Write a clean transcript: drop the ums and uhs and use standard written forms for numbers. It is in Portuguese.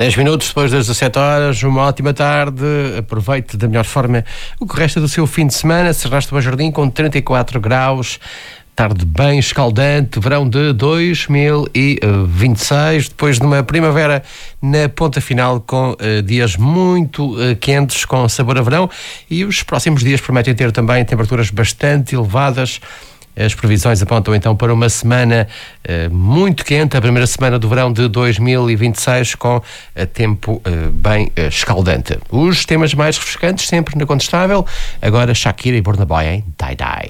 10 minutos depois das 17 horas, uma ótima tarde. Aproveite da melhor forma o que resta do seu fim de semana. Serraste Bom Jardim com 34 graus. Tarde bem escaldante, verão de 2026, depois de uma primavera na ponta final com dias muito quentes, com sabor a verão, e os próximos dias prometem ter também temperaturas bastante elevadas. As previsões apontam então para uma semana muito quente, a primeira semana do verão de 2026, com tempo bem escaldante. Os temas mais refrescantes sempre na Contestável, agora Shakira e Burna Boy em Die Die.